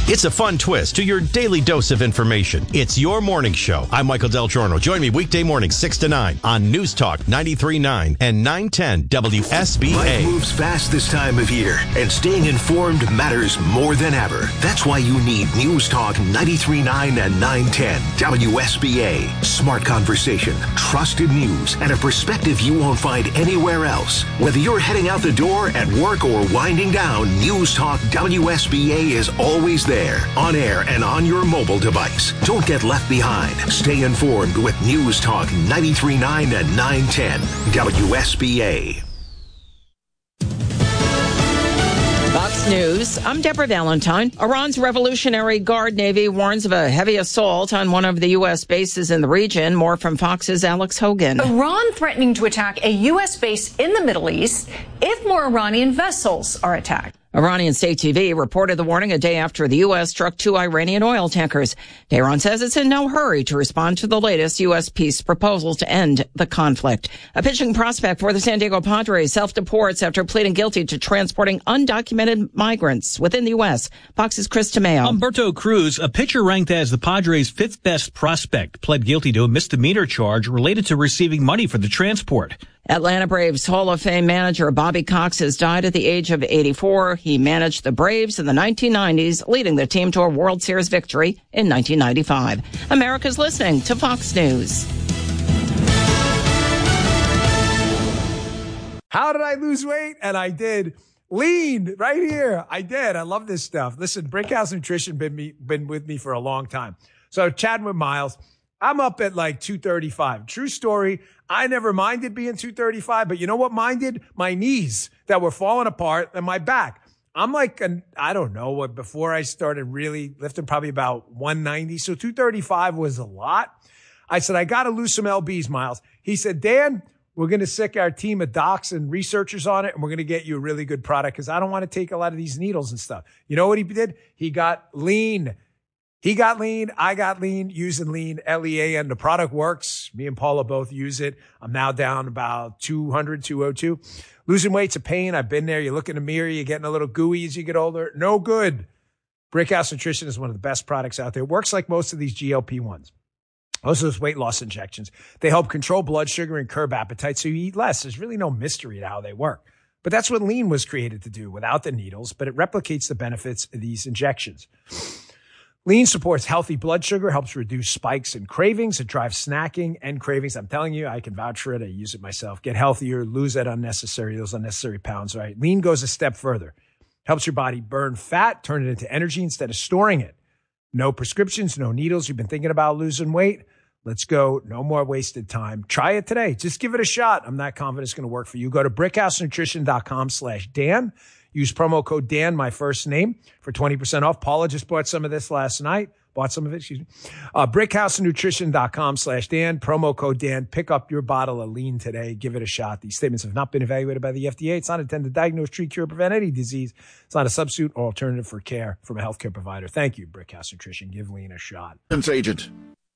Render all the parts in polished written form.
It's a fun twist to your daily dose of information. It's your morning show. I'm Michael Del Giorno. Join me weekday mornings 6 to 9 on News Talk 93.9 and 910 WSBA. Life moves fast this time of year, and staying informed matters more than ever. That's why you need News Talk 93.9 and 910 WSBA. Smart conversation, trusted news, and a perspective you won't find anywhere else. Whether you're heading out the door, at work, or winding down, News Talk WSBA is always there, on air and on your mobile device. Don't get left behind. Stay informed with News Talk 93.9 and 910 WSBA. Fox News. I'm Deborah Valentine. Iran's Revolutionary Guard Navy warns of a heavy assault on one of the U.S. bases in the region. More from Fox's Alex Hogan. Iran threatening to attack a U.S. base in the Middle East if more Iranian vessels are attacked. Iranian state TV reported the warning a day after the U.S. struck 2 Iranian oil tankers. Tehran says it's in no hurry to respond to the latest U.S. peace proposal to end the conflict. A pitching prospect for the San Diego Padres self-deports after pleading guilty to transporting undocumented migrants within the U.S. Fox's Chris Tomeo. Humberto Cruz, a pitcher ranked as the Padres' 5th best prospect, pled guilty to a misdemeanor charge related to receiving money for the transport. Atlanta Braves Hall of Fame manager Bobby Cox has died at the age of 84. He managed the Braves in the 1990s, leading the team to a World Series victory in 1995. America's listening to Fox News. How did I lose weight? And I did. Lean right here. I did. I love this stuff. Listen, Brickhouse Nutrition been with me for a long time. So chatting with Miles, I'm up at like 235. True story. I never minded being 235, but you know what minded? My knees that were falling apart and my back. I'm like, I don't know what, before I started really lifting, probably about 190. So 235 was a lot. I said, I got to lose some LBs, Miles. He said, Dan, we're going to sick our team of docs and researchers on it, and we're going to get you a really good product because I don't want to take a lot of these needles and stuff. You know what he did? He got lean. He got lean. I got lean using lean, Lean. The product works. Me and Paula both use it. I'm now down about 200, 202. Losing weight's a pain. I've been there. You look in the mirror. You're getting a little gooey as you get older. No good. Brickhouse Nutrition is one of the best products out there. It works like most of these GLP-1s. Most of those weight loss injections. They help control blood sugar and curb appetite so you eat less. There's really no mystery to how they work. But that's what lean was created to do without the needles, but it replicates the benefits of these injections. Lean supports healthy blood sugar, helps reduce spikes and cravings. It drives snacking and cravings. I'm telling you, I can vouch for it. I use it myself. Get healthier, lose those unnecessary pounds, right? Lean goes a step further. Helps your body burn fat, turn it into energy instead of storing it. No prescriptions, no needles. You've been thinking about losing weight? Let's go. No more wasted time. Try it today. Just give it a shot. I'm not confident it's going to work for you. Go to brickhousenutrition.com/Dan. Use promo code Dan, my first name, for 20% off. Paula just bought some of this last night. Brickhousenutrition.com/Dan. Promo code Dan. Pick up your bottle of lean today. Give it a shot. These statements have not been evaluated by the FDA. It's not intended to diagnose, treat, cure, prevent any disease. It's not a substitute or alternative for care from a healthcare provider. Thank you, Brickhouse Nutrition. Give lean a shot. Agent.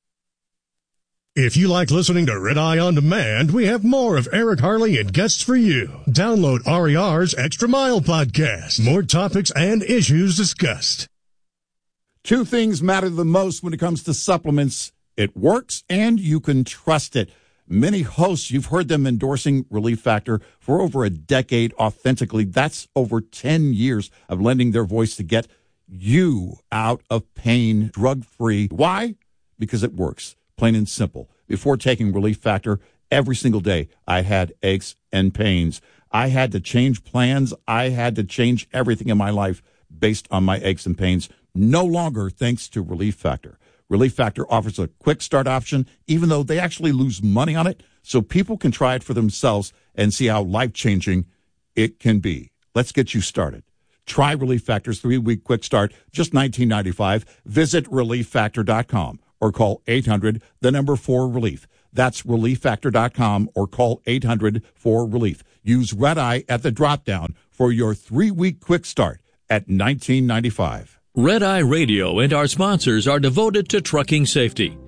If you like listening to Red Eye On Demand, we have more of Eric Harley and guests for you. Download RER's Extra Mile podcast. More topics and issues discussed. Two things matter the most when it comes to supplements. It works and you can trust it. Many hosts, you've heard them endorsing Relief Factor for over a decade authentically. That's over 10 years of lending their voice to get you out of pain, drug-free. Why? Because it works. Plain and simple. Before taking Relief Factor, every single day I had aches and pains. I had to change plans. I had to change everything in my life based on my aches and pains. No longer thanks to Relief Factor. Relief Factor offers a quick start option, even though they actually lose money on it, so people can try it for themselves and see how life-changing it can be. Let's get you started. Try Relief Factor's 3-week quick start, just $19.95. Visit ReliefFactor.com. or call 800-4-RELIEF. That's ReliefFactor.com or call 800-4-RELIEF. Use Red Eye at the drop-down for your 3-week quick start at $19.95. Red Eye Radio and our sponsors are devoted to trucking safety.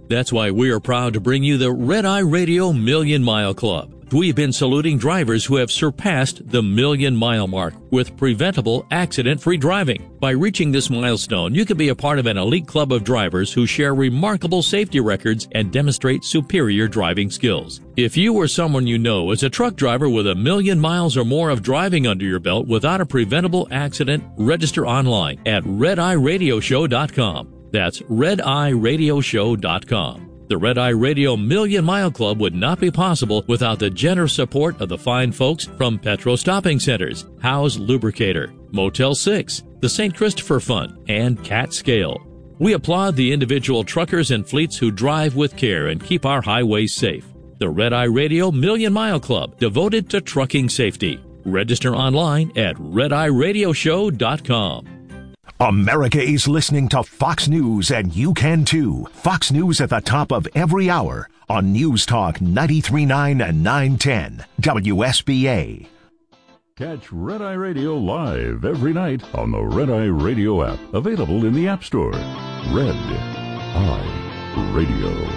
That's why we are proud to bring you the Red Eye Radio Million Mile Club. We've been saluting drivers who have surpassed the million-mile mark with preventable, accident-free driving. By reaching this milestone, you can be a part of an elite club of drivers who share remarkable safety records and demonstrate superior driving skills. If you or someone you know is a truck driver with 1 million miles or more of driving under your belt without a preventable accident, register online at RedEyeRadioShow.com. That's RedEyeRadioShow.com. The Red Eye Radio Million Mile Club would not be possible without the generous support of the fine folks from Petro Stopping Centers, Howe's Lubricator, Motel 6, the St. Christopher Fund, and Cat Scale. We applaud the individual truckers and fleets who drive with care and keep our highways safe. The Red Eye Radio Million Mile Club, devoted to trucking safety. Register online at RedEyeRadioShow.com. America is listening to Fox News, and you can too. Fox News at the top of every hour on News Talk 93.9 and 910 WSBA. Catch Red Eye Radio live every night on the Red Eye Radio app, available in the App Store. Red Eye Radio.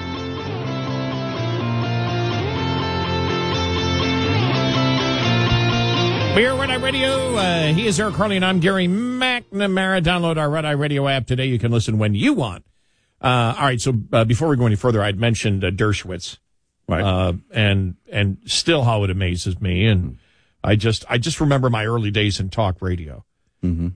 We're Red Eye Radio. He is Eric Harley, and I'm Gary McNamara. Download our Red Eye Radio app today. You can listen when you want. All right, so before we go any further, I'd mentioned Dershowitz, Right. and still how it amazes me. And I just remember my early days in talk radio, and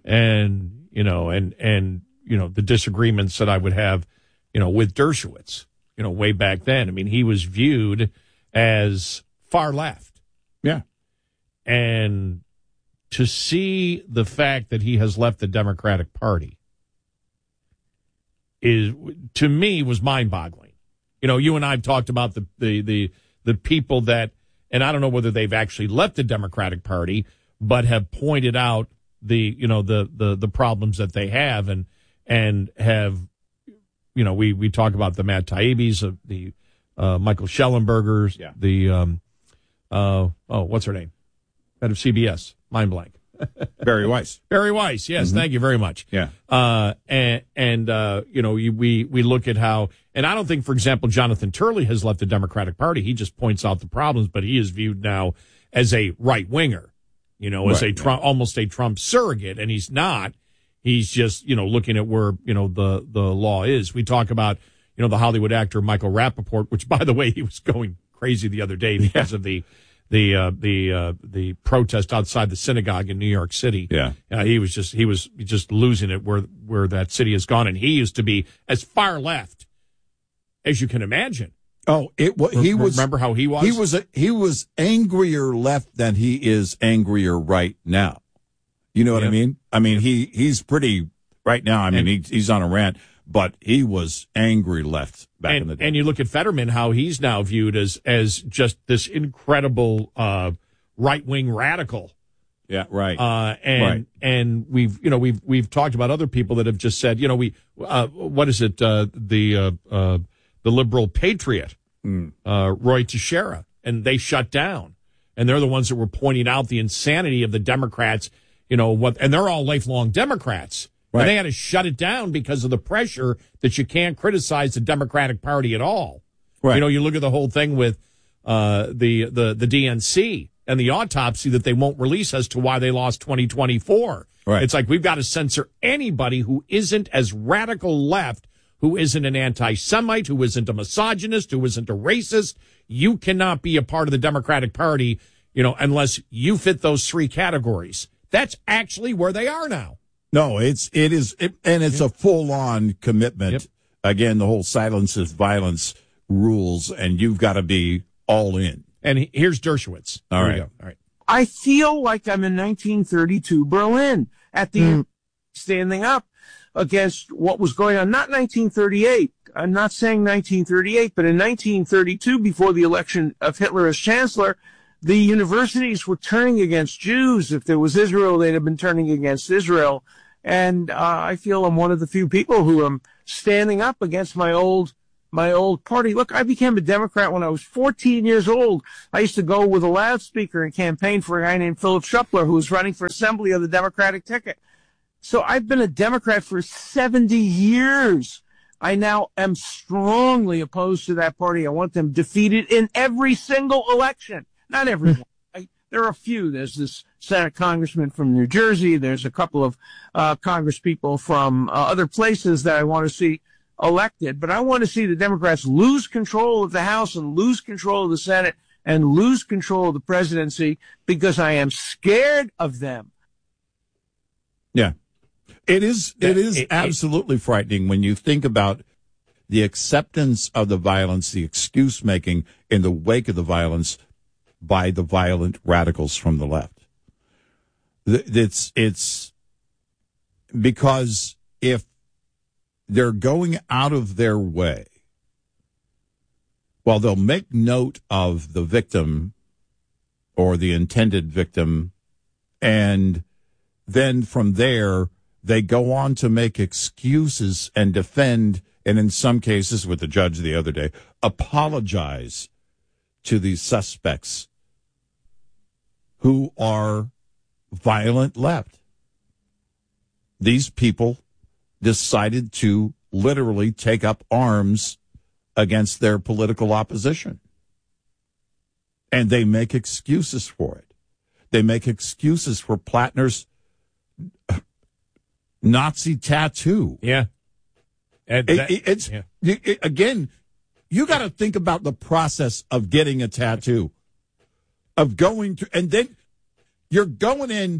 the disagreements that I would have, with Dershowitz, way back then. I mean, he was viewed as far left. Yeah. And to see the fact that he has left the Democratic Party to me, was mind-boggling. You and I have talked about the people that, and I don't know whether they've actually left the Democratic Party, but have pointed out the problems that they have, and have, we talk about the Matt Taibbi's, the Michael Schellenbergers, what's her name? Head of CBS, mind blank. Barry Weiss. Barry Weiss, yes, thank you very much. Yeah. We look at how, and I don't think, for example, Jonathan Turley has left the Democratic Party. He just points out the problems, but he is viewed now as a right-winger, as almost a Trump surrogate, and he's not. He's just, looking at where, the law is. We talk about, the Hollywood actor Michael Rappaport, which, by the way, he was going crazy the other day because of the protest outside the synagogue in New York City. Yeah. He was just losing it where that city has gone. And he used to be as far left as you can imagine. Oh, remember how he was? He was angrier left than he is angrier right now. You know what I mean? I mean, he's pretty right now. I mean, he's on a rant, but he was angry left back in the day. And you look at Fetterman, how he's now viewed as just this incredible right-wing radical. Yeah, right. And we've talked about other people that have just said, what is it? The liberal patriot, Roy Teixeira, and they shut down. And they're the ones that were pointing out the insanity of the Democrats, and they're all lifelong Democrats. Right. And they had to shut it down because of the pressure that you can't criticize the Democratic Party at all. Right. You look at the whole thing with the DNC and the autopsy that they won't release as to why they lost 2024. Right. It's like we've got to censor anybody who isn't as radical left, who isn't an anti-Semite, who isn't a misogynist, who isn't a racist. You cannot be a part of the Democratic Party, unless you fit those three categories. That's actually where they are now. No, it's a full-on commitment. Yep. Again, the whole silence is violence rules, and you've got to be all in. And here's Dershowitz. All right. All right. I feel like I'm in 1932 Berlin at the end, standing up against what was going on. Not 1938. I'm not saying 1938, but in 1932, before the election of Hitler as chancellor, the universities were turning against Jews. If there was Israel, they'd have been turning against Israel. And I feel I'm one of the few people who am standing up against my old party. Look, I became a Democrat when I was 14 years old. I used to go with a loudspeaker and campaign for a guy named Philip Schuppler, who was running for assembly of the Democratic ticket. So I've been a Democrat for 70 years. I now am strongly opposed to that party. I want them defeated in every single election. Not everyone. There are a few. There's this Senate congressman from New Jersey. There's a couple of Congress people from other places that I want to see elected. But I want to see the Democrats lose control of the House and lose control of the Senate and lose control of the presidency because I am scared of them. Yeah. It is absolutely frightening when you think about the acceptance of the violence, the excuse making in the wake of the violence by the violent radicals from the left. It's because if they're going out of their way, well, they'll make note of the victim or the intended victim, and then from there, they go on to make excuses and defend, and in some cases, with the judge the other day, apologize to these suspects who are violent left. These people decided to literally take up arms against their political opposition. And they make excuses for it. They make excuses for Plattner's Nazi tattoo. Yeah. Again, you got to think about the process of getting a tattoo, of going to, and then you're going in.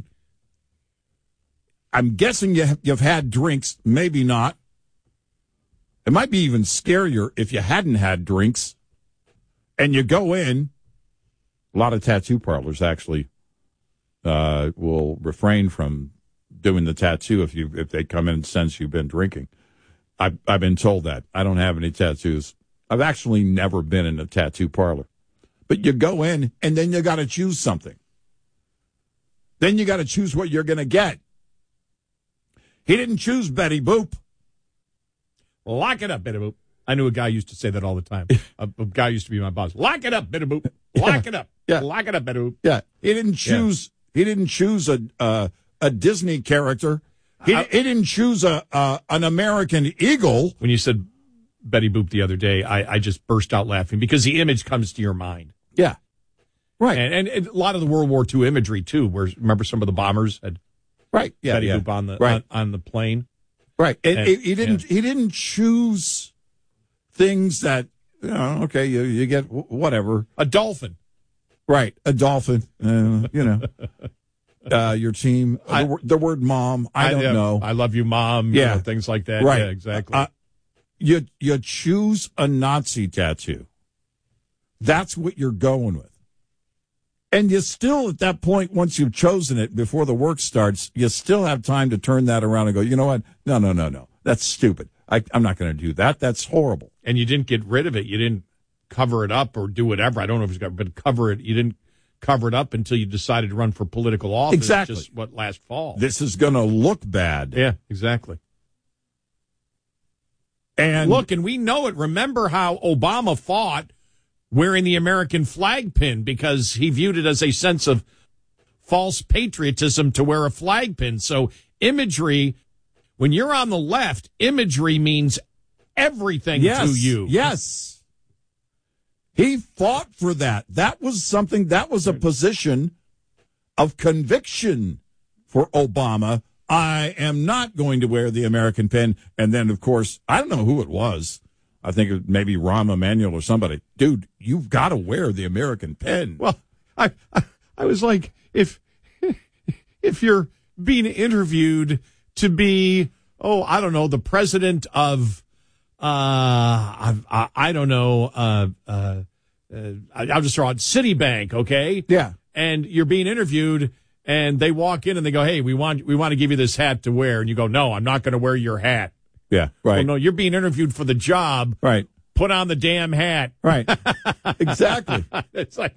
I'm guessing you've had drinks, maybe not. It might be even scarier if you hadn't had drinks, and you go in. A lot of tattoo parlors actually will refrain from doing the tattoo if they come in and sense you've been drinking. I've been told that. I don't have any tattoos. I've actually never been in a tattoo parlor. But you go in, and then you got to choose something. Then you got to choose what you're going to get. He didn't choose Betty Boop. Lock it up, Betty Boop. I knew a guy used to say that all the time. A guy used to be my boss. Lock it up, Betty Boop. Lock it up. Yeah. Lock it up, Betty Boop. Yeah. He didn't choose. Yeah. He didn't choose a Disney character. He didn't choose an American Eagle. When you said Betty Boop the other day, I just burst out laughing because the image comes to your mind. Yeah. Right. And a lot of the World War II imagery, too, where remember some of the bombers had Betty Boop on the plane. Right. He didn't choose things that, okay, you get whatever. A dolphin. Right. A dolphin. Your team, the word mom, I don't know. I love you, Mom. Yeah. Things like that. Right. Yeah, exactly. You choose a Nazi tattoo. That's what you're going with. And you still, at that point, once you've chosen it, before the work starts, you still have time to turn that around and go, you know what? No. That's stupid. I'm not going to do that. That's horrible. And you didn't get rid of it. You didn't cover it up or do whatever. I don't know if it's got, but cover it. You didn't cover it up until you decided to run for political office. Exactly. Just last fall. This is going to look bad. Yeah, exactly. And look, and we know it. Remember how Obama fought wearing the American flag pin because he viewed it as a sense of false patriotism to wear a flag pin. So imagery, when you're on the left, imagery means everything to you. Yes. He fought for that. That was something, that was a position of conviction for Obama. I am not going to wear the American pin. And then, of course, I don't know who it was. I think it maybe Rahm Emanuel or somebody. Dude, you've got to wear the American pen. Well, I was like, if you're being interviewed to be, I don't know, the president of, I don't know, I'll just throw out Citibank, okay? Yeah. And you're being interviewed, and they walk in and they go, hey, we want to give you this hat to wear. And you go, no, I'm not going to wear your hat. Yeah, right. Well, no, you're being interviewed for the job. Right. Put on the damn hat. Right. Exactly. It's like,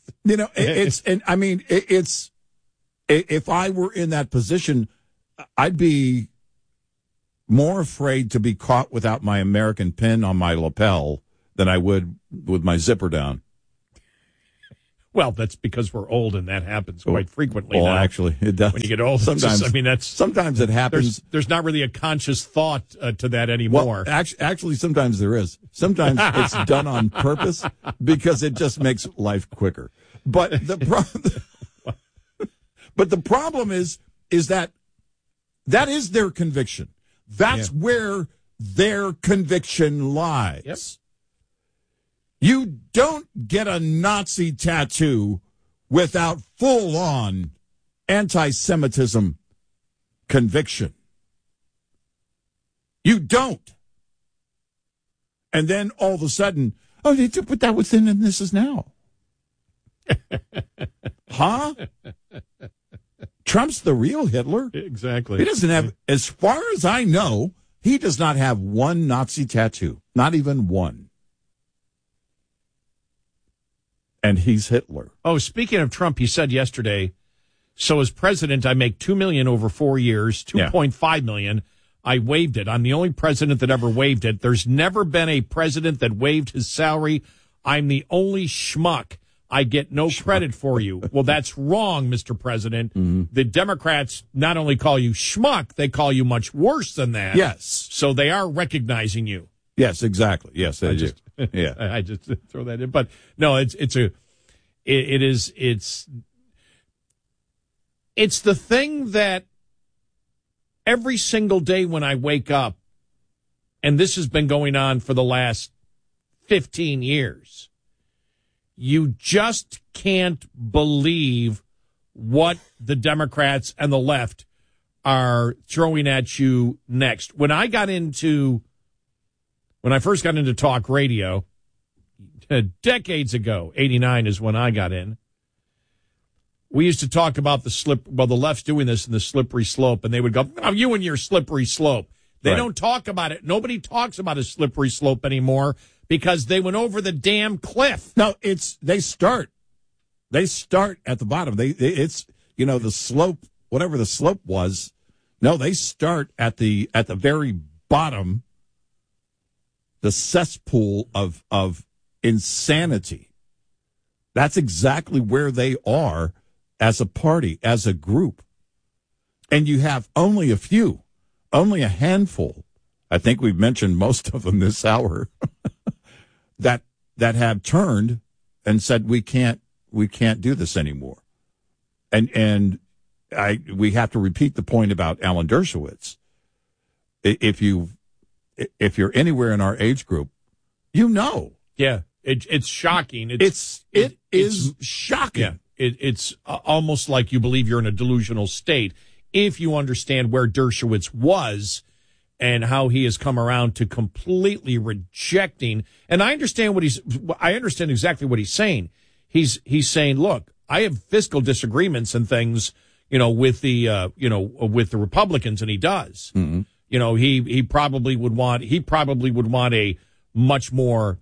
if I were in that position, I'd be more afraid to be caught without my American pin on my lapel than I would with my zipper down. Well, that's because we're old, and that happens quite frequently. Well, now. actually, it does. When you get old, sometimes. Sometimes it happens. There's not really a conscious thought to that anymore. Well, actually, sometimes there is. Sometimes it's done on purpose because it just makes life quicker. But the problem is that is their conviction. That's where their conviction lies. Yep. You don't get a Nazi tattoo without full-on anti-Semitism conviction. You don't. And then all of a sudden, but that was then and this is now. Huh? Trump's the real Hitler. Exactly. He doesn't have, as far as I know, he does not have one Nazi tattoo. Not even one. And he's Hitler. Oh, speaking of Trump, he said yesterday, so as president, I make $2 million over 4 years, $2.5 million. I waived it. I'm the only president that ever waived it. There's never been a president that waived his salary. I'm the only schmuck. I get no credit for you. Well, that's wrong, Mr. President. Mm-hmm. The Democrats not only call you schmuck, they call you much worse than that. Yes. So they are recognizing you. Yes, exactly. Yes, they do. Yeah. I just throw that in. But no, it's the thing that every single day when I wake up, and this has been going on for the last 15 years, you just can't believe what the Democrats and the left are throwing at you next. When I first got into talk radio, decades ago, 89 is when I got in, we used to talk about the left's doing this in the slippery slope, and they would go, oh, you and your slippery slope. They don't talk about it. Nobody talks about a slippery slope anymore because they went over the damn cliff. No, they start at the bottom. It's the slope, whatever the slope was. No, they start at the very bottom, the cesspool of insanity. That's exactly where they are as a party, as a group. And you have only a handful. I think we've mentioned most of them this hour that have turned and said we can't do this anymore. And we have to repeat the point about Alan Dershowitz. If you're anywhere in our age group, Yeah, it's shocking. It is shocking. Yeah, it's almost like you believe you're in a delusional state if you understand where Dershowitz was and how he has come around to completely rejecting. And I understand exactly what he's saying. He's saying, look, I have fiscal disagreements and things, with the Republicans, and he does. Mm-hmm. He probably would want a much more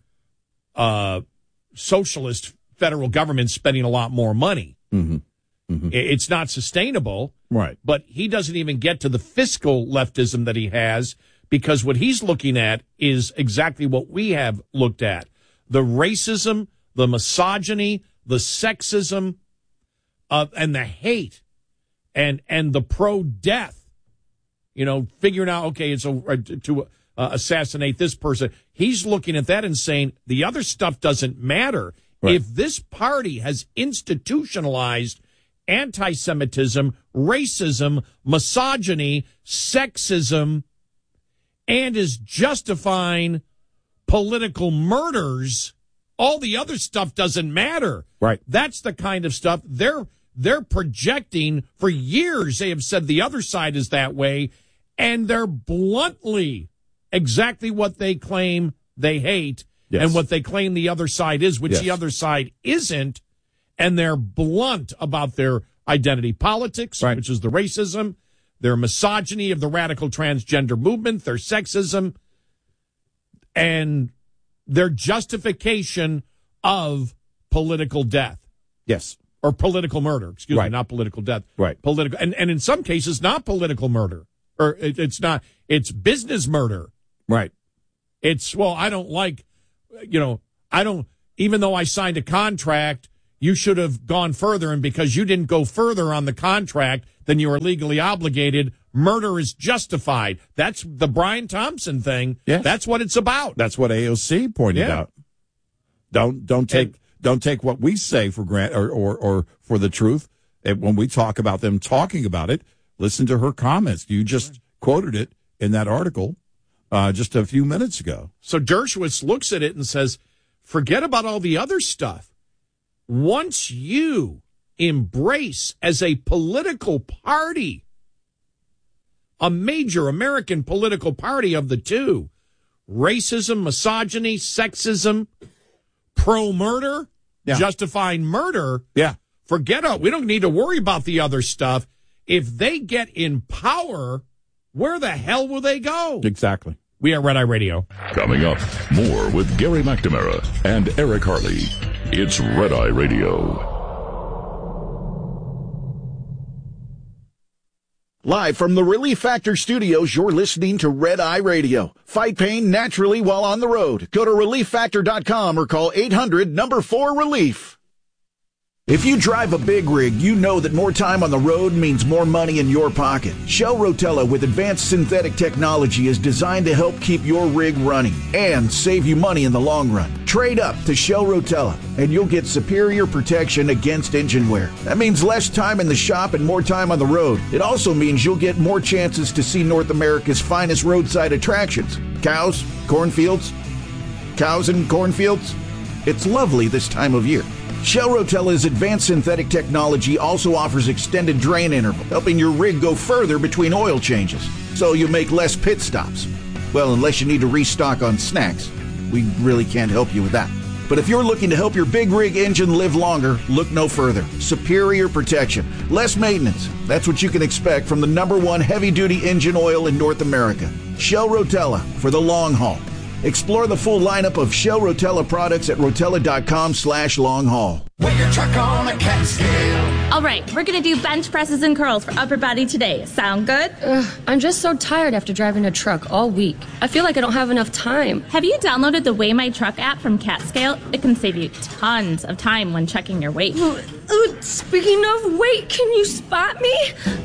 socialist federal government spending a lot more money. Mm-hmm. Mm-hmm. It's not sustainable. Right. But he doesn't even get to the fiscal leftism that he has, because what he's looking at is exactly what we have looked at. The racism, the misogyny, the sexism, and the hate, and the pro-death, figuring out, okay, it's to assassinate this person. He's looking at that and saying the other stuff doesn't matter. Right. If this party has institutionalized anti-Semitism, racism, misogyny, sexism, and is justifying political murders, all the other stuff doesn't matter. Right. That's the kind of stuff they're projecting. For years they have said the other side is that way, and they're bluntly exactly what they claim they hate. Yes. And what they claim the other side is, which the other side isn't. And they're blunt about their identity politics, which is the racism, their misogyny of the radical transgender movement, their sexism, and their justification of political death. Yes. Or political murder, excuse me, not political death. Right. Political, and in some cases, not political murder. Or it's not, it's business murder. Right. It's, well, I don't like, even though I signed a contract, you should have gone further, and because you didn't go further on the contract than you were legally obligated, murder is justified. That's the Brian Thompson thing. Yes. That's what it's about. That's what AOC pointed out. Don't take what we say for granted or for the truth. When we talk about them talking about it, listen to her comments. You just quoted it in that article just a few minutes ago. So Dershowitz looks at it and says, forget about all the other stuff. Once you embrace as a political party, a major American political party of the two, racism, misogyny, sexism, pro-murder, justifying murder, forget it. We don't need to worry about the other stuff. If they get in power, where the hell will they go? Exactly. We are Red Eye Radio. Coming up, more with Gary McNamara and Eric Harley. It's Red Eye Radio. Live from the Relief Factor Studios, you're listening to Red Eye Radio. Fight pain naturally while on the road. Go to ReliefFactor.com or call 800-4RELIEF. If you drive a big rig, you know that more time on the road means more money in your pocket. Shell Rotella with advanced synthetic technology is designed to help keep your rig running and save you money in the long run. Trade up to Shell Rotella and you'll get superior protection against engine wear. That means less time in the shop and more time on the road. It also means you'll get more chances to see North America's finest roadside attractions. Cows, cornfields, cows and cornfields. It's lovely this time of year. Shell Rotella's advanced synthetic technology also offers extended drain interval, helping your rig go further between oil changes, so you make less pit stops. Well, unless you need to restock on snacks. We really can't help you with that. But if you're looking to help your big rig engine live longer, look no further. Superior protection, less maintenance. That's what you can expect from the #1 heavy-duty engine oil in North America. Shell Rotella for the long haul. Explore the full lineup of Shell Rotella products at rotella.com/long-haul. Weigh your truck on a cat scale. All right, we're going to do bench presses and curls for upper body today. Sound good? I'm just so tired after driving a truck all week. I feel like I don't have enough time. Have you downloaded the Weigh My Truck app from CatScale? It can save you tons of time when checking your weight. Speaking of weight, can you spot me?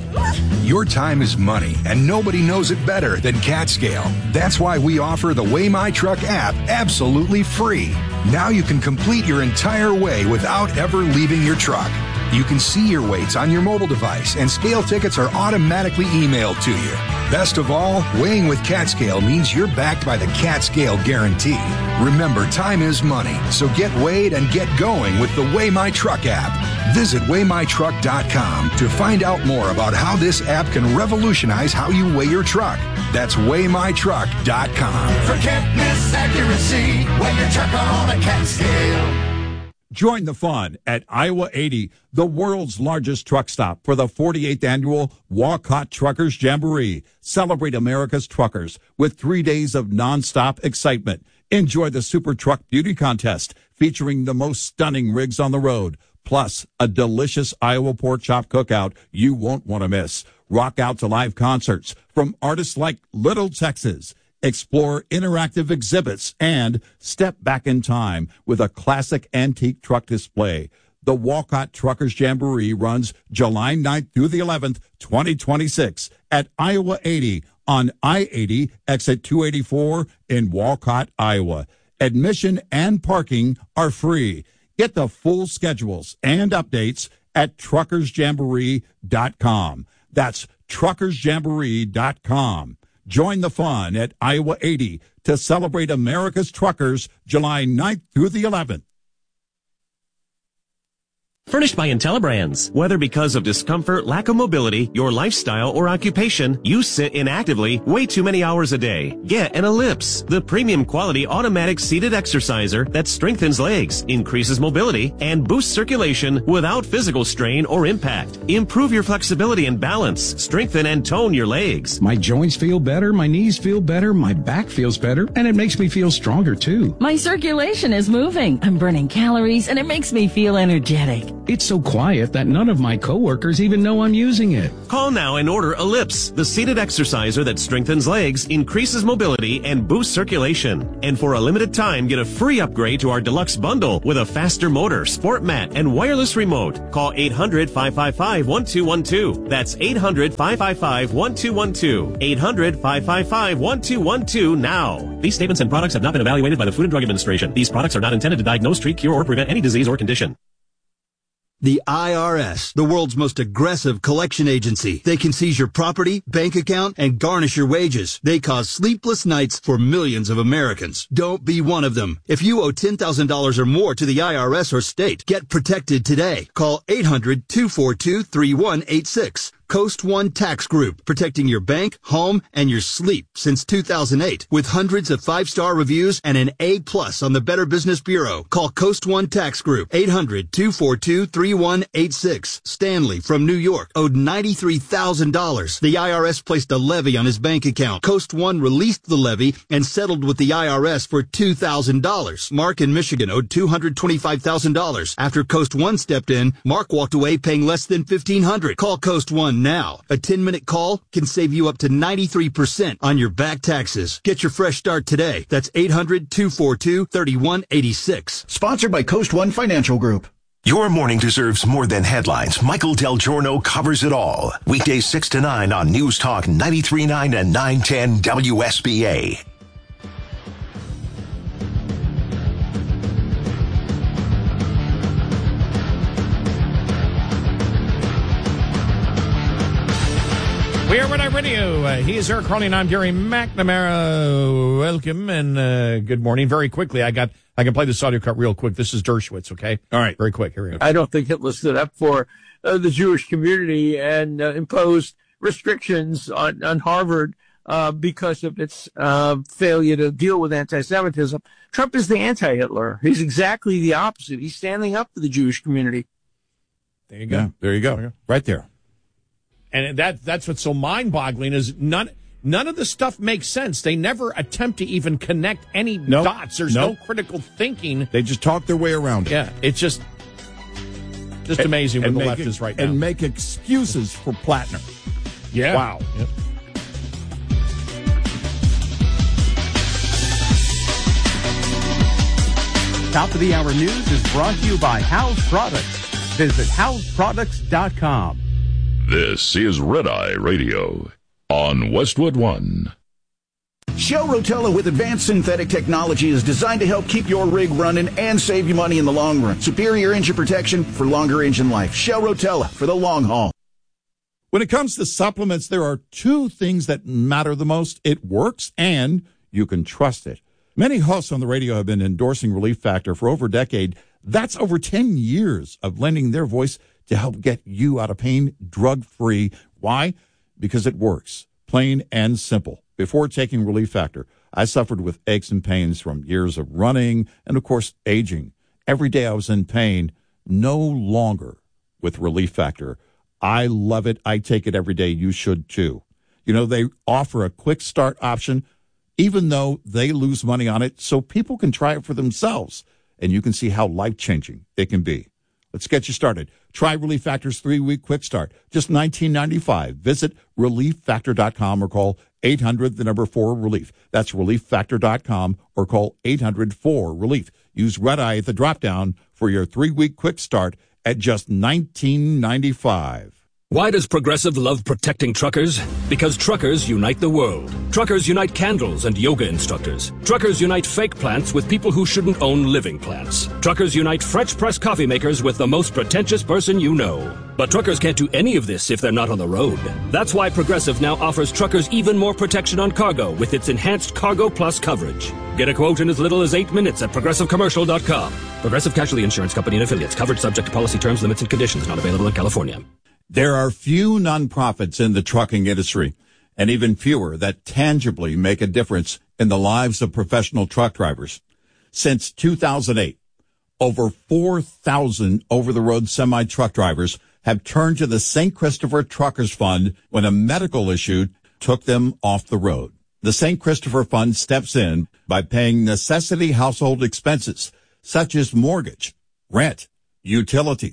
Your time is money, and nobody knows it better than CatScale. That's why we offer the Weigh My Truck app absolutely free. Now you can complete your entire weigh without ever leaving your truck. You can see your weights on your mobile device, and scale tickets are automatically emailed to you. Best of all, weighing with CatScale means you're backed by the CatScale Guarantee. Remember, time is money, so get weighed and get going with the Weigh My Truck app. Visit WeighMyTruck.com to find out more about how this app can revolutionize how you weigh your truck. That's WeighMyTruck.com. Forget misaccuracy. Weigh your truck on a CatScale. Join the fun at Iowa 80, the world's largest truck stop, for the 48th annual Walcott Truckers Jamboree. Celebrate America's truckers with 3 days of nonstop excitement. Enjoy the Super Truck Beauty Contest featuring the most stunning rigs on the road, plus a delicious Iowa pork chop cookout you won't want to miss. Rock out to live concerts from artists like Little Texas. Explore interactive exhibits and step back in time with a classic antique truck display. The Walcott Truckers Jamboree runs July 9th through the 11th, 2026 at Iowa 80 on I-80 exit 284 in Walcott, Iowa. Admission and parking are free. Get the full schedules and updates at truckersjamboree.com. That's truckersjamboree.com. Join the fun at Iowa 80 to celebrate America's truckers July 9th through the 11th. Furnished by IntelliBrands. Whether because of discomfort, lack of mobility, your lifestyle, or occupation, you sit inactively way too many hours a day. Get an Ellipse, the premium quality automatic seated exerciser that strengthens legs, increases mobility, and boosts circulation without physical strain or impact. Improve your flexibility and balance, strengthen and tone your legs. My joints feel better, my knees feel better, my back feels better, and it makes me feel stronger too. My circulation is moving. I'm burning calories, and it makes me feel energetic. It's so quiet that none of my coworkers even know I'm using it. Call now and order Ellipse, the seated exerciser that strengthens legs, increases mobility, and boosts circulation. And for a limited time, get a free upgrade to our deluxe bundle with a faster motor, sport mat, and wireless remote. Call 800-555-1212. That's 800-555-1212. 800-555-1212 now. These statements and products have not been evaluated by the Food and Drug Administration. These products are not intended to diagnose, treat, cure, or prevent any disease or condition. The IRS, the world's most aggressive collection agency. They can seize your property, bank account, and garnish your wages. They cause sleepless nights for millions of Americans. Don't be one of them. If you owe $10,000 or more to the IRS or state, get protected today. Call 800-242-3186. Coast One Tax Group, protecting your bank, home, and your sleep since 2008. With hundreds of 5-star reviews and an A+ on the Better Business Bureau. Call Coast One Tax Group, 800-242-3186. Stanley from New York owed $93,000. The IRS placed a levy on his bank account. Coast One released the levy and settled with the IRS for $2,000. Mark in Michigan owed $225,000. After Coast One stepped in, Mark walked away paying less than $1,500. Call Coast One now. A 10-minute call can save you up to 93% on your back taxes. Get your fresh start today. That's 800-242-3186. Sponsored by Coast One Financial Group. Your morning deserves more than headlines. Michael Del Giorno covers it all. Weekdays 6 to 9 on News Talk 93.9 and 910 WSBA. We are Red Eye Radio. He is Eric Harley, and I'm Gary McNamara. Welcome and good morning. Very quickly, I can play this audio cut real quick. This is Dershowitz, okay? All right. Very quick. Here we go. I don't think Hitler stood up for the Jewish community and imposed restrictions on Harvard because of its failure to deal with anti-Semitism. Trump is the anti-Hitler. He's exactly the opposite. He's standing up for the Jewish community. There you go. Yeah, there you go. Right there. And that's what's so mind-boggling is none of the stuff makes sense. They never attempt to even connect any dots. There's no critical thinking. They just talk their way around it. Yeah, it's just amazing where the left is right now. And make excuses for Plattner. Yeah. Wow. Yep. Top of the hour news is brought to you by House Products. Visit houseproducts.com. This is Red Eye Radio on Westwood One. Shell Rotella with advanced synthetic technology is designed to help keep your rig running and save you money in the long run. Superior engine protection for longer engine life. Shell Rotella for the long haul. When it comes to supplements, there are two things that matter the most. It works and you can trust it. Many hosts on the radio have been endorsing Relief Factor for over a decade. That's over 10 years of lending their voice to help get you out of pain drug-free. Why? Because it works. Plain and simple. Before taking Relief Factor, I suffered with aches and pains from years of running and, of course, aging. Every day I was in pain, no longer with Relief Factor. I love it. I take it every day. You should, too. You know, they offer a quick start option, even though they lose money on it, so people can try it for themselves, and you can see how life-changing it can be. Let's get you started. Try Relief Factor's 3-week quick start. Just $19.95. Visit ReliefFactor.com or call 800-4-RELIEF. That's ReliefFactor.com or call 800-4-RELIEF. Use Red Eye at the drop-down for your 3-week quick start at just $19.95. Why does Progressive love protecting truckers? Because truckers unite the world. Truckers unite candles and yoga instructors. Truckers unite fake plants with people who shouldn't own living plants. Truckers unite French press coffee makers with the most pretentious person you know. But truckers can't do any of this if they're not on the road. That's why Progressive now offers truckers even more protection on cargo with its enhanced Cargo Plus coverage. Get a quote in as little as 8 minutes at ProgressiveCommercial.com. Progressive Casualty Insurance Company and Affiliates. Coverage subject to policy terms, limits, and conditions. Not available in California. There are few nonprofits in the trucking industry, and even fewer that tangibly make a difference in the lives of professional truck drivers. Since 2008, over 4,000 over-the-road semi-truck drivers have turned to the St. Christopher Truckers Fund when a medical issue took them off the road. The St. Christopher Fund steps in by paying necessity household expenses, such as mortgage, rent, utilities,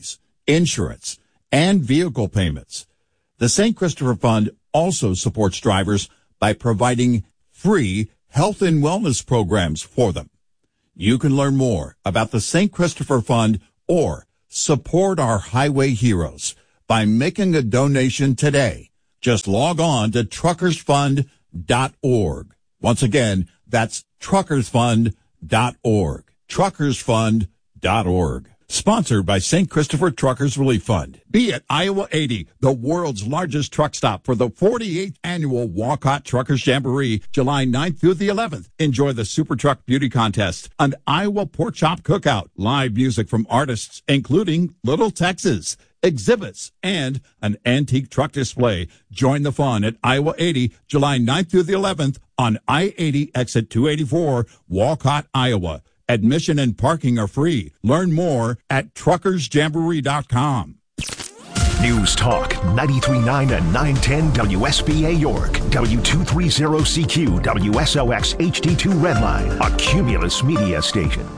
insurance, and vehicle payments. The St. Christopher Fund also supports drivers by providing free health and wellness programs for them. You can learn more about the St. Christopher Fund or support our highway heroes by making a donation today. Just log on to truckersfund.org. Once again, that's truckersfund.org. Truckersfund.org. Sponsored by St. Christopher Truckers Relief Fund. Be at Iowa 80, the world's largest truck stop for the 48th annual Walcott Truckers Jamboree, July 9th through the 11th. Enjoy the Super Truck Beauty Contest, an Iowa Pork Chop Cookout, live music from artists, including Little Texas, exhibits, and an antique truck display. Join the fun at Iowa 80, July 9th through the 11th on I-80 exit 284, Walcott, Iowa. Admission and parking are free. Learn more at truckersjamboree.com. News Talk 93.9 and 910 WSBA York, W230CQ, WSOX HD2 Redline, a Cumulus media station.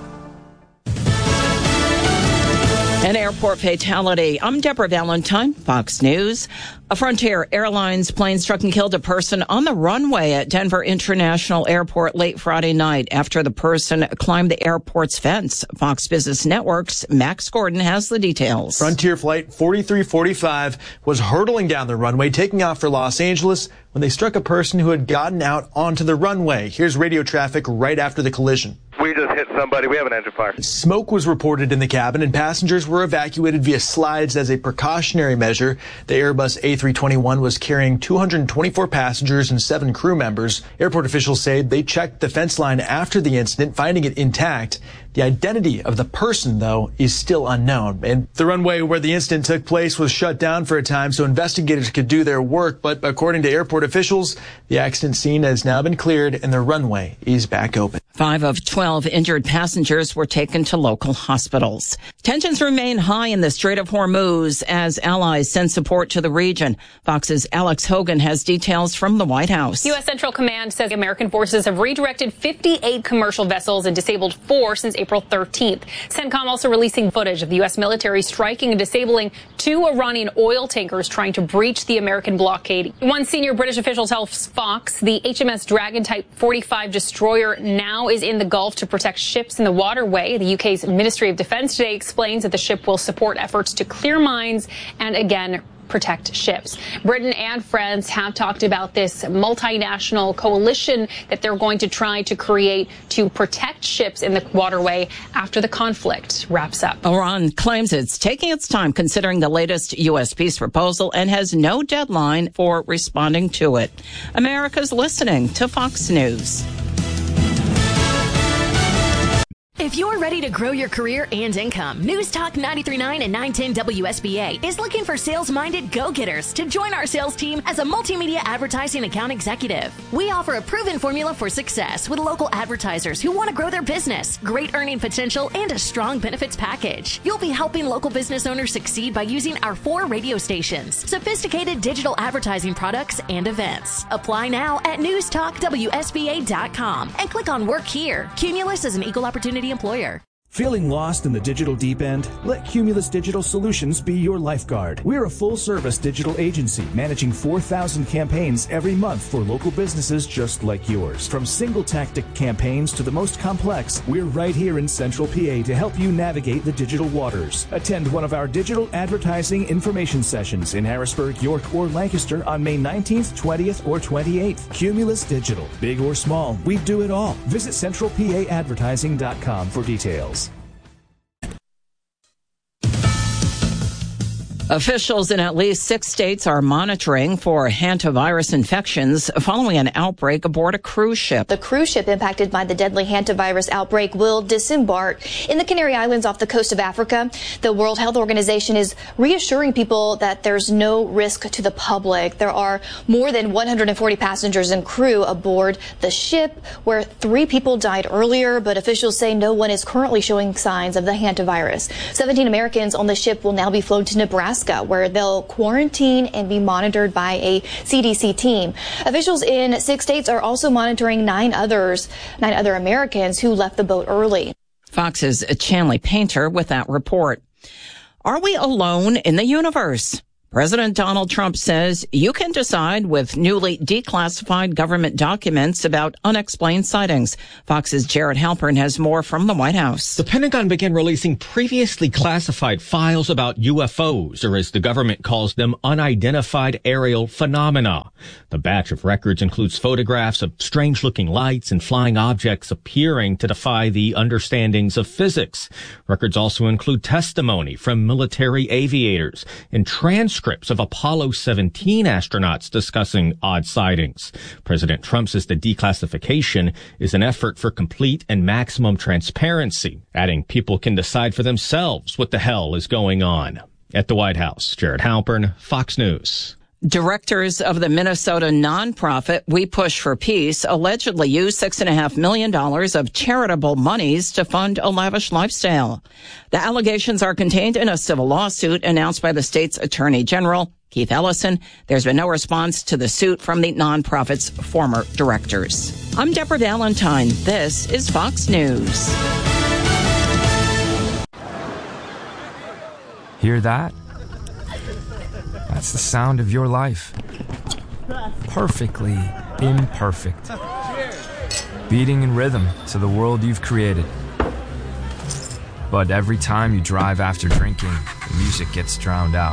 An airport fatality. I'm Deborah Valentine, Fox News. A Frontier Airlines plane struck and killed a person on the runway at Denver International Airport late Friday night after the person climbed the airport's fence. Fox Business Network's Max Gordon has the details. Frontier Flight 4345 was hurtling down the runway, taking off for Los Angeles when they struck a person who had gotten out onto the runway. Here's radio traffic right after the collision. We just hit somebody. We have an engine fire. Smoke was reported in the cabin, and passengers were evacuated via slides as a precautionary measure. The Airbus A321 was carrying 224 passengers and 7 crew members. Airport officials say they checked the fence line after the incident, finding it intact. The identity of the person, though, is still unknown. And the runway where the incident took place was shut down for a time so investigators could do their work. But according to airport officials, the accident scene has now been cleared and the runway is back open. 5 of 12 injured passengers were taken to local hospitals. Tensions remain high in the Strait of Hormuz as allies send support to the region. Fox's Alex Hogan has details from the White House. U.S. Central Command says American forces have redirected 58 commercial vessels and disabled 4 since April 13th. CENTCOM also releasing footage of the U.S. military striking and disabling 2 Iranian oil tankers trying to breach the American blockade. One senior British official tells Fox the HMS Dragon Type 45 destroyer now is in the Gulf to protect ships in the waterway. The UK's Ministry of Defence today explains that the ship will support efforts to clear mines and again protect ships. Britain and France have talked about this multinational coalition that they're going to try to create to protect ships in the waterway after the conflict wraps up. Iran claims it's taking its time considering the latest U.S. peace proposal and has no deadline for responding to it. America's listening to Fox News. If you're ready to grow your career and income, News Talk 93.9 and 910 WSBA is looking for sales-minded go-getters to join our sales team as a multimedia advertising account executive. We offer a proven formula for success with local advertisers who want to grow their business, great earning potential, and a strong benefits package. You'll be helping local business owners succeed by using our 4 radio stations, sophisticated digital advertising products, and events. Apply now at newstalkwsba.com and click on Work Here. Cumulus is an equal opportunity employer. Feeling lost in the digital deep end? Let Cumulus Digital Solutions be your lifeguard. We're a full-service digital agency managing 4,000 campaigns every month for local businesses just like yours. From single-tactic campaigns to the most complex, we're right here in Central PA to help you navigate the digital waters. Attend one of our digital advertising information sessions in Harrisburg, York, or Lancaster on May 19th, 20th, or 28th. Cumulus Digital. Big or small, we do it all. Visit centralpaadvertising.com for details. Officials in at least 6 states are monitoring for hantavirus infections following an outbreak aboard a cruise ship. The cruise ship impacted by the deadly hantavirus outbreak will disembark in the Canary Islands off the coast of Africa. The World Health Organization is reassuring people that there's no risk to the public. There are more than 140 passengers and crew aboard the ship, where 3 people died earlier, but officials say no one is currently showing signs of the hantavirus. 17 Americans on the ship will now be flown to Nebraska, where they'll quarantine and be monitored by a CDC team. Officials in 6 states are also monitoring 9 other Americans who left the boat early. Fox's Chanley Painter with that report. Are we alone in the universe? President Donald Trump says you can decide with newly declassified government documents about unexplained sightings. Fox's Jared Halpern has more from the White House. The Pentagon began releasing previously classified files about UFOs, or as the government calls them, unidentified aerial phenomena. The batch of records includes photographs of strange-looking lights and flying objects appearing to defy the understandings of physics. Records also include testimony from military aviators and transcripts of Apollo 17 astronauts discussing odd sightings. President Trump says the declassification is an effort for complete and maximum transparency, adding people can decide for themselves what the hell is going on. At the White House, Jared Halpern, Fox News. Directors of the Minnesota nonprofit We Push for Peace allegedly used $6.5 million of charitable monies to fund a lavish lifestyle. The allegations are contained in a civil lawsuit announced by the state's attorney general, Keith Ellison. There's been no response to the suit from the nonprofit's former directors. I'm Deborah Valentine. This is Fox News. Hear that? That's the sound of your life. Perfectly imperfect. Beating in rhythm to the world you've created. But every time you drive after drinking, the music gets drowned out.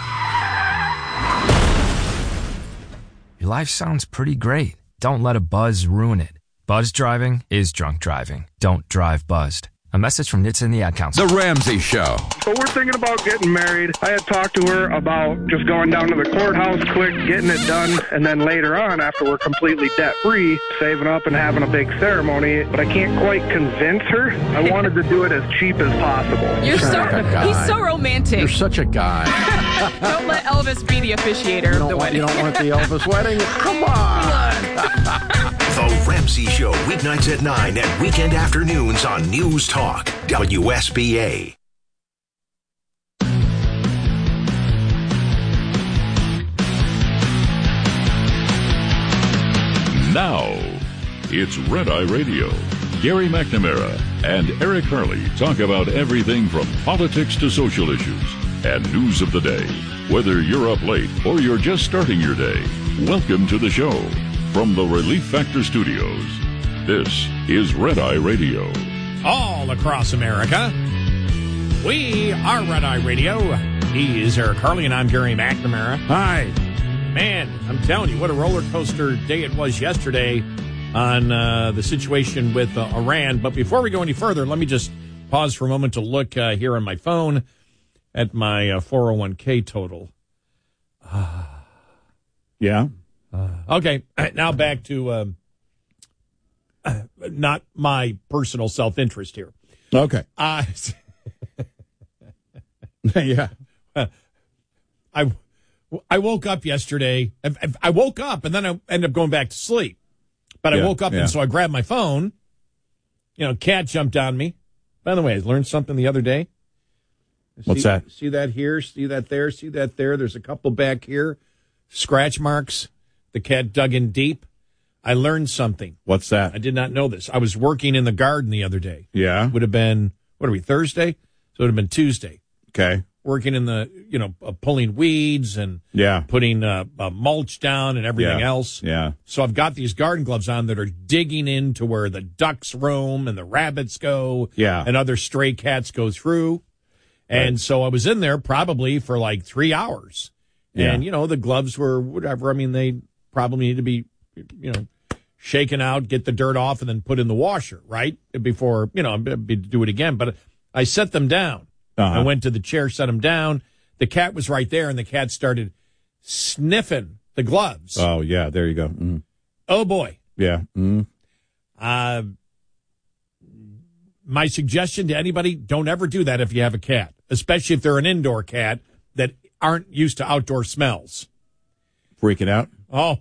Your life sounds pretty great. Don't let a buzz ruin it. Buzz driving is drunk driving. Don't drive buzzed. A message from NHTSA and the Ad Council. The Ramsey Show. So we're thinking about getting married. I had talked to her about just going down to the courthouse quick, getting it done, and then later on, after we're completely debt-free, saving up and having a big ceremony. But I can't quite convince her. I wanted to do it as cheap as possible. He's so romantic. You're such a guy. Don't let Elvis be the officiator of the wedding. You don't want the Elvis wedding? Come on. The Ramsey Show, weeknights at 9 and weekend afternoons on News Talk, WSBA. Now, it's Red Eye Radio. Gary McNamara and Eric Harley talk about everything from politics to social issues and news of the day. Whether you're up late or you're just starting your day, welcome to the show. From the Relief Factor Studios, this is Red Eye Radio. All across America, we are Red Eye Radio. He is Eric Harley, and I'm Gary McNamara. Hi. Man, I'm telling you, what a roller coaster day it was yesterday on the situation with Iran. But before we go any further, let me just pause for a moment to look here on my phone at my 401k total. Yeah. Okay, now back to not my personal self-interest here. Okay. Yeah. I woke up yesterday. I woke up and then I ended up going back to sleep. But I woke up and so I grabbed my phone. Cat jumped on me. By the way, I learned something the other day. What's that? See that here? See that there? See that there? There's a couple back here. Scratch marks. The cat dug in deep. I learned something. What's that? I did not know this. I was working in the garden the other day. Yeah. Would have been, Thursday? So it would have been Tuesday. Okay. Working in the, pulling weeds and putting mulch down and everything else. Yeah. So I've got these garden gloves on that are digging into where the ducks roam and the rabbits go. Yeah. And other stray cats go through. And so I was in there probably for like 3 hours. Yeah. And, the gloves were whatever. I mean, they probably need to be, shaken out, get the dirt off, and then put in the washer, right? Before, do it again. But I set them down. I went to the chair, set them down. The cat was right there, and the cat started sniffing the gloves. Oh, yeah, there you go. Mm. Oh, boy. Yeah. Mm. My suggestion to anybody, don't ever do that if you have a cat, especially if they're an indoor cat that aren't used to outdoor smells. Freaking out? Oh,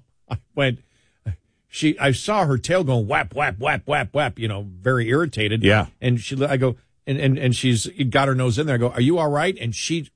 I saw her tail going whap, whap, whap, whap, whap, very irritated. Yeah. And I go, and she's got her nose in there. I go, are you all right? And she,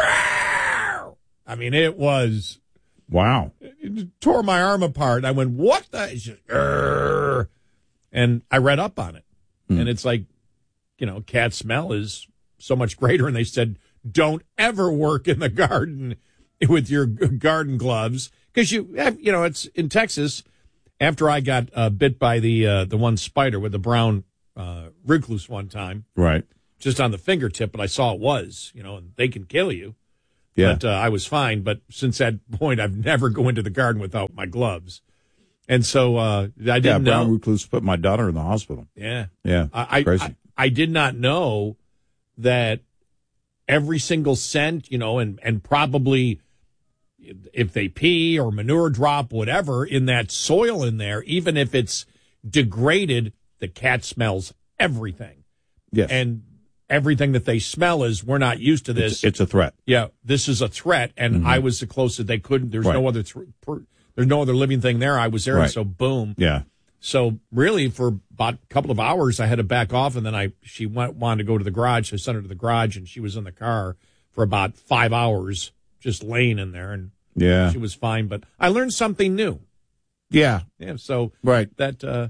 I mean, it was. Wow. It tore my arm apart. I went, what the? It's just, and I read up on it. And it's like, cat smell is so much greater. And they said, don't ever work in the garden with your garden gloves because it's in Texas. After I got bit by the one spider with the brown recluse one time, right, just on the fingertip, but I saw it was, and they can kill you. Yeah. But I was fine. But since that point, I've never go into the garden without my gloves. And so I didn't know. Brown recluse put my daughter in the hospital. Yeah. Yeah. Crazy. I did not know that every single scent, and probably if they pee or manure drop, whatever, in that soil in there, even if it's degraded, the cat smells everything. Yes. And everything that they smell is, we're not used to this. It's a threat. Yeah, this is a threat, and I was the closest they couldn't. There's no other there's no other living thing there. I was there, and so boom. Yeah. So really, for about a couple of hours, I had to back off, and then she wanted to go to the garage. So I sent her to the garage, and she was in the car for about 5 hours, just laying in there, and she was fine. But I learned something new. Yeah. Yeah. So that.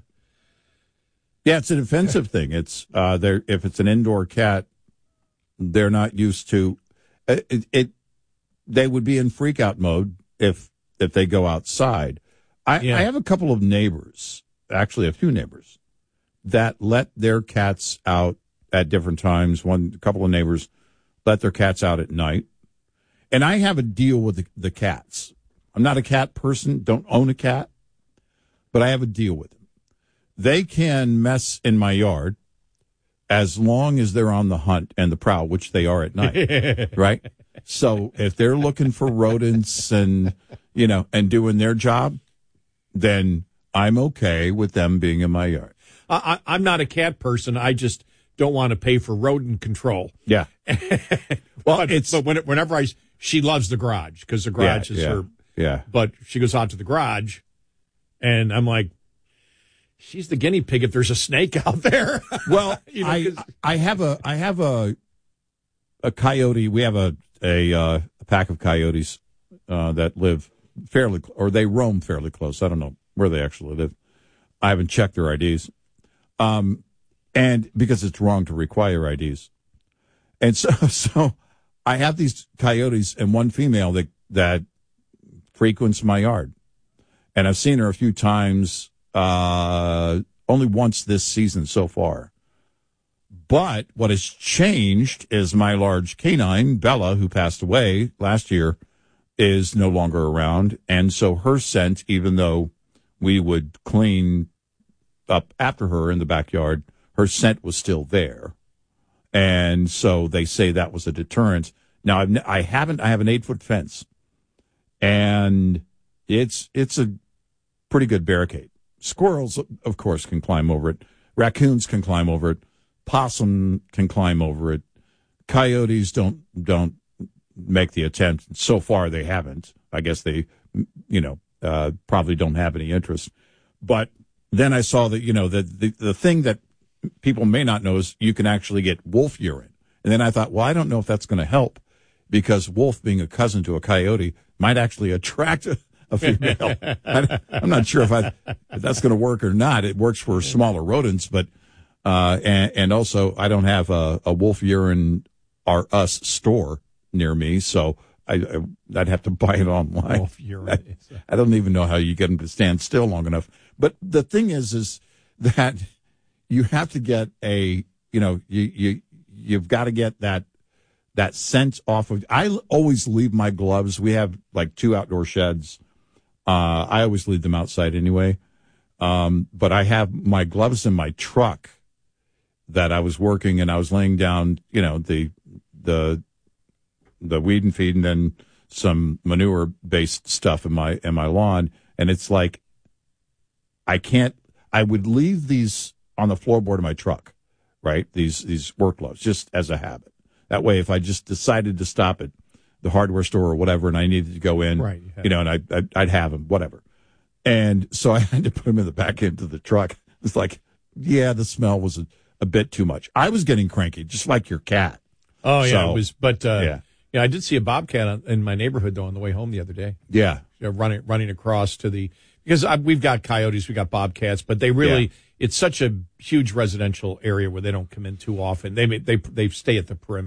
Yeah, it's a defensive thing. It's if it's an indoor cat, they're not used to it. They would be in freak out mode if they go outside. I have a couple of neighbors, actually a few neighbors, that let their cats out at different times. A couple of neighbors let their cats out at night, and I have a deal with the cats. I'm not a cat person, don't own a cat, but I have a deal with them. They can mess in my yard as long as they're on the hunt and the prowl, which they are at night, right? So if they're looking for rodents and doing their job, then I'm okay with them being in my yard. I'm not a cat person. I just don't want to pay for rodent control. Yeah. Well, whenever she loves the garage because the garage is her. Yeah. But she goes out to the garage, and I'm like, she's the guinea pig if there's a snake out there. Well, I have a coyote. We have a pack of coyotes that live they roam fairly close. I don't know where they actually live. I haven't checked their IDs. And because it's wrong to require IDs. And so I have these coyotes and one female that frequents my yard. And I've seen her a few times, only once this season so far. But what has changed is my large canine, Bella, who passed away last year, is no longer around. And so her scent, even though we would clean up after her in the backyard, her scent was still there. And so they say that was a deterrent. Now, I have an 8-foot fence, and it's a pretty good barricade. Squirrels, of course, can climb over it. Raccoons can climb over it. Possum can climb over it. Coyotes don't make the attempt. So far, they haven't. I guess they, probably don't have any interest. But then I saw that, the thing that people may not know is you can actually get wolf urine. And then I thought, well, I don't know if that's going to help, because wolf, being a cousin to a coyote, might actually attract a female. I'm not sure if that's going to work or not. It works for smaller rodents, but and also I don't have a wolf urine or us store near me, so I'd have to buy it online. Wolf urine. I don't even know how you get them to stand still long enough. But the thing is that you have to get you've got to get that scent off of. I always leave my gloves. We have like 2 outdoor sheds. I always leave them outside anyway. But I have my gloves in my truck that I was working, and I was laying down, the weed and feed, and then some manure based stuff in my lawn. And it's like, I would leave these on the floorboard of my truck, right? These work gloves, just as a habit. That way, if I just decided to stop at the hardware store or whatever, and I needed to go in, right, and I'd have them, whatever. And so I had to put them in the back end of the truck. It's like, yeah, the smell was a bit too much. I was getting cranky, just like your cat. Oh, yeah, it was. But yeah, I did see a bobcat in my neighborhood though on the way home the other day. Yeah, running across to because we've got coyotes, we got bobcats, but they really it's such a huge residential area where they don't come in too often. They stay at the perimeter.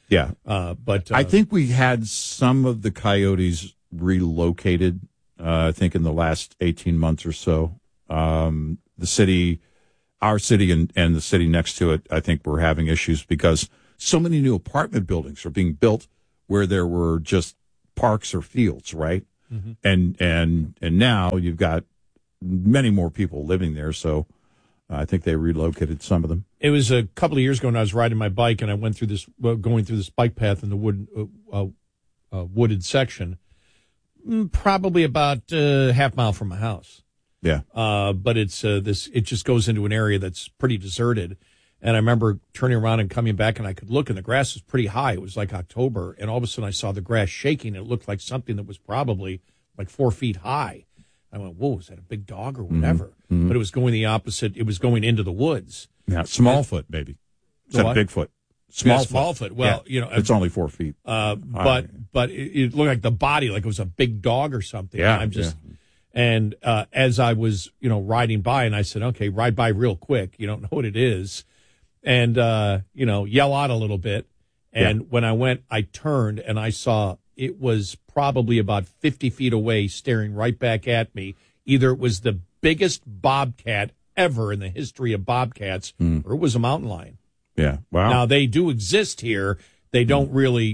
Yeah. But I think we had some of the coyotes relocated, I think in the last 18 months or so. The city, our city and the city next to it, I think we're having issues because so many new apartment buildings are being built where there were just parks or fields, right? Mm-hmm. And now you've got many more people living there, so I think they relocated some of them. It was a couple of years ago when I was riding my bike and I went through this, going through this bike path in the wooded section, probably about half mile from my house. Yeah. But it's it just goes into an area that's pretty deserted. And I remember turning around and coming back, and I could look, and the grass was pretty high. It was like October, and all of a sudden I saw the grass shaking. It looked like something that was probably like 4 feet high. I went, whoa, is that a big dog or whatever? Mm-hmm. But it was going the opposite. It was going into the woods. Yeah, Smallfoot, maybe. Is that Bigfoot? Smallfoot. Well, it's only 4 feet. But it looked like the body, like it was a big dog or something. Yeah. And as I was, riding by, and I said, okay, ride by real quick. You don't know what it is. And, yell out a little bit. And when I went, I turned and I saw it was probably about 50 feet away, staring right back at me. Either it was the biggest bobcat ever in the history of bobcats, or it was a mountain lion. Yeah. Wow. Now they do exist here. They don't really,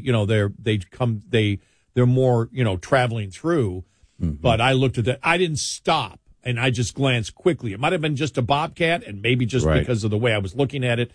they're more, traveling through. Mm-hmm. But I looked at that. I didn't stop, and I just glanced quickly. It might have been just a bobcat, and maybe just because of the way I was looking at it,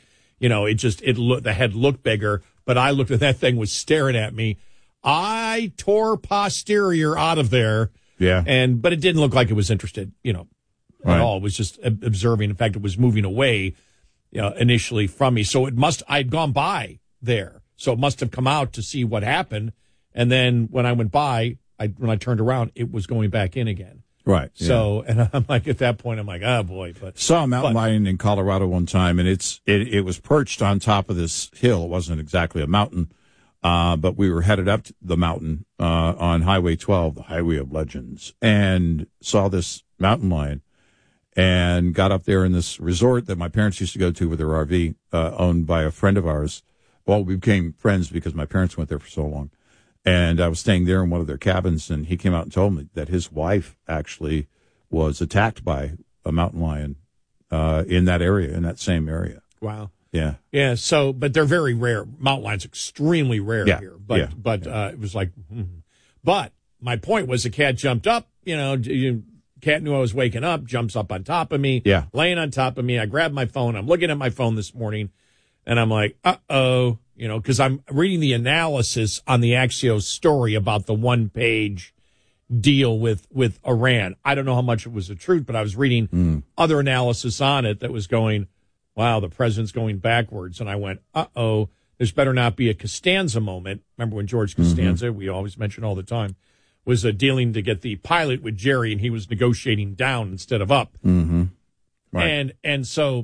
the head looked bigger. But I looked at that thing was staring at me. I tore posterior out of there. Yeah. But it didn't look like it was interested, at all. It was just observing. In fact, it was moving away, initially from me. So I'd gone by there. So it must have come out to see what happened. And then when I went by, when I turned around, it was going back in again. Right. So, and I'm like, at that point, I'm like, oh boy. But saw a mountain lion in Colorado one time, and it was perched on top of this hill. It wasn't exactly a mountain, but we were headed up the mountain on Highway 12, the Highway of Legends, and saw this mountain lion, and got up there in this resort that my parents used to go to with their RV, owned by a friend of ours. Well, we became friends because my parents went there for so long. And I was staying there in one of their cabins, and he came out and told me that his wife actually was attacked by a mountain lion in that same area. Wow. Yeah. Yeah. So, but they're very rare. Mountain lions extremely rare here. But it was like, But my point was the cat jumped up. Cat knew I was waking up, jumps up on top of me. Yeah. Laying on top of me. I grabbed my phone. I'm looking at my phone this morning, and I'm like, uh-oh. Because I'm reading the analysis on the Axios story about the one-page deal with Iran. I don't know how much it was the truth, but I was reading other analysis on it that was going, wow, the president's going backwards. And I went, uh-oh, there's better not be a Costanza moment. Remember when George Costanza, we always mention all the time, was dealing to get the pilot with Jerry, and he was negotiating down instead of up. Mm-hmm. Right. And so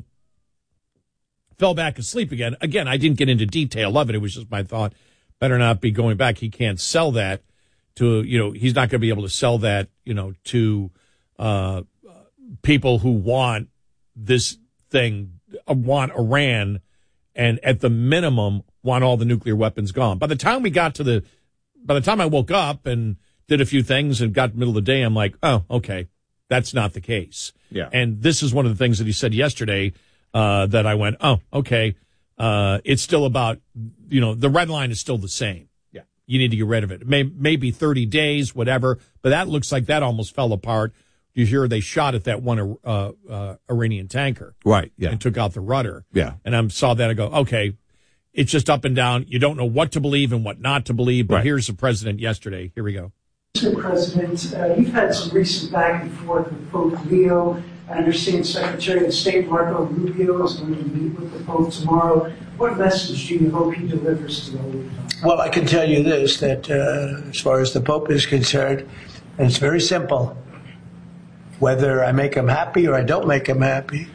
fell back asleep again. Again, I didn't get into detail of it. It was just my thought, better not be going back. He can't sell that to, he's not going to be able to sell that, to people who want this thing, want Iran, and at the minimum want all the nuclear weapons gone. By the time I woke up and did a few things and got in the middle of the day, I'm like, oh, okay, that's not the case. Yeah. And this is one of the things that he said yesterday, that I went, oh, okay. It's still about, the red line is still the same. Yeah. You need to get rid of it. Maybe 30 days, whatever. But that looks like that almost fell apart. You hear they shot at that one Iranian tanker. Right. Yeah. And took out the rudder. Yeah. And I saw that. I go, okay, it's just up and down. You don't know what to believe and what not to believe. But here's the president yesterday. Here we go. Mr. President, you've had some recent back and forth with Pope Leo. I understand Secretary of State Marco Rubio is going to meet with the Pope tomorrow. What message do you hope he delivers to the Holy Father? Well, I can tell you this, that as far as the Pope is concerned, and it's very simple. Whether I make him happy or I don't make him happy,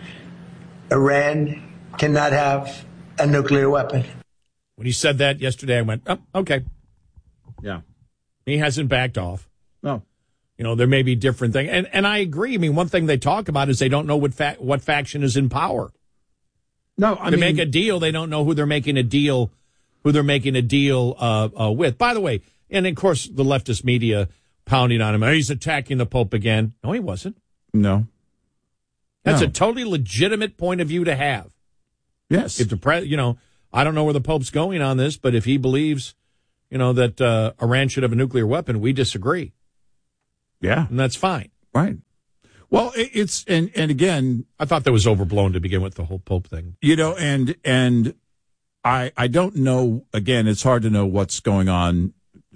Iran cannot have a nuclear weapon. When he said that yesterday, I went, oh, okay. Yeah. He hasn't backed off. No. There may be different things. And I agree. I mean, one thing they talk about is they don't know what faction is in power. No, They make a deal. They don't know who they're making a deal who they're making a deal with. By the way, and of course the leftist media pounding on him. Oh, he's attacking the Pope again. No, he wasn't. No. That's a totally legitimate point of view to have. Yes. If the I don't know where the Pope's going on this, but if he believes, that Iran should have a nuclear weapon, we disagree. Yeah. And that's fine. Right. Well, it's and again, I thought that was overblown to begin with, the whole Pope thing. And I don't know. Again, it's hard to know what's going on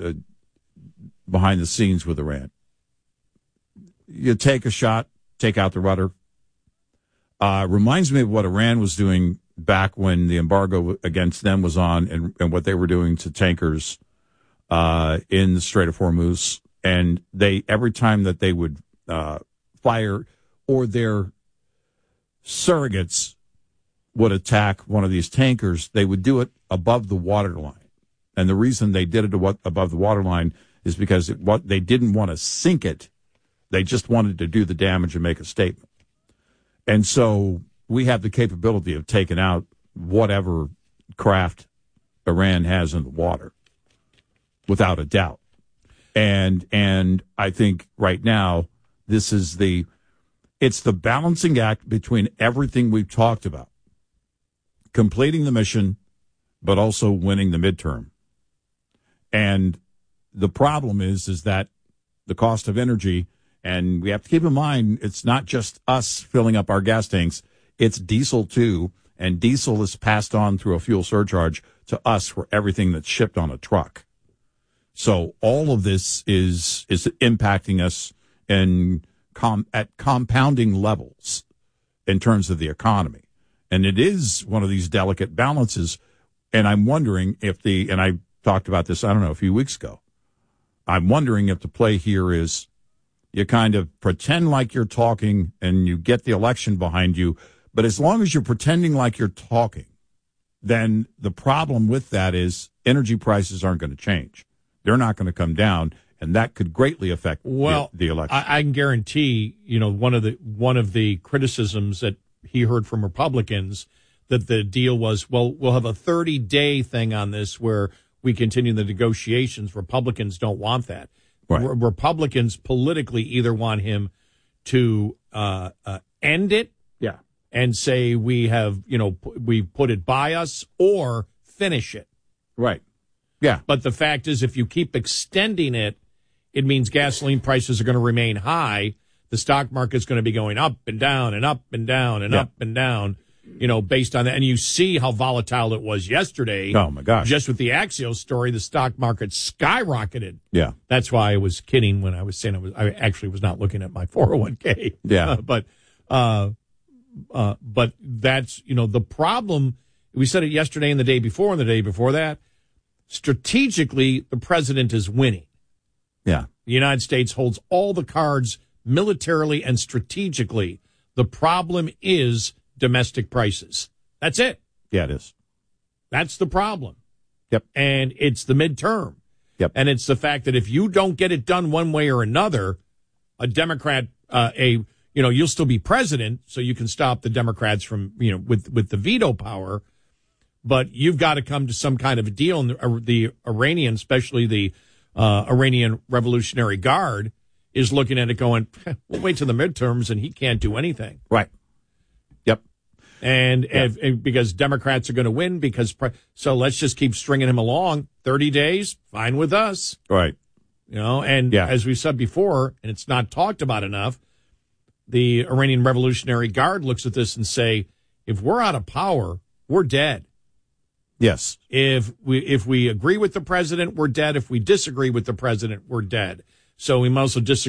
behind the scenes with Iran. You take a shot, take out the rudder. Reminds me of what Iran was doing back when the embargo against them was on, and what they were doing to tankers in the Strait of Hormuz. And every time that they would fire, or their surrogates would attack one of these tankers, they would do it above the waterline. And the reason they did it above the waterline is because they didn't want to sink it. They just wanted to do the damage and make a statement. And so we have the capability of taking out whatever craft Iran has in the water, without a doubt. And I think right now, it's the balancing act between everything we've talked about. Completing the mission, but also winning the midterm. And the problem is that the cost of energy, and we have to keep in mind, it's not just us filling up our gas tanks, it's diesel too, and diesel is passed on through a fuel surcharge to us for everything that's shipped on a truck. So all of this is impacting us at compounding levels in terms of the economy. And it is one of these delicate balances. And I'm wondering and I talked about this, I don't know, a few weeks ago. I'm wondering if the play here is you kind of pretend like you're talking and you get the election behind you. But as long as you're pretending like you're talking, then the problem with that is energy prices aren't going to change. They're not going to come down, and that could greatly affect the election. I can guarantee, one of the criticisms that he heard from Republicans, that the deal was, well, we'll have a 30-day thing on this where we continue the negotiations. Republicans don't want that. Right. Republicans politically either want him to end it, and say we put it by us, or finish it. Right. Yeah. But the fact is, if you keep extending it, it means gasoline prices are going to remain high. The stock market's going to be going up and down and up and down and up and down, based on that. And you see how volatile it was yesterday. Oh, my gosh. Just with the Axios story, the stock market skyrocketed. Yeah. That's why I was kidding when I was saying I actually was not looking at my 401k. Yeah. But that's, the problem. We said it yesterday and the day before and the day before that. Strategically, the president is winning. Yeah. The United States holds all the cards militarily and strategically. The problem is domestic prices. That's it. Yeah, it is. That's the problem. Yep. And it's the midterm. Yep. And it's the fact that if you don't get it done one way or another, a Democrat, you'll still be president, so you can stop the Democrats from, with the veto power. But you've got to come to some kind of a deal. And the Iranian, especially the Iranian Revolutionary Guard, is looking at it going, we'll wait till the midterms, and he can't do anything. Right. Yep. And because Democrats are going to win, so let's just keep stringing him along. 30 days, fine with us. Right. As we said before, and it's not talked about enough, the Iranian Revolutionary Guard looks at this and say, if we're out of power, we're dead. Yes. If we agree with the president, we're dead. If we disagree with the president, we're dead. So we might as well disagree.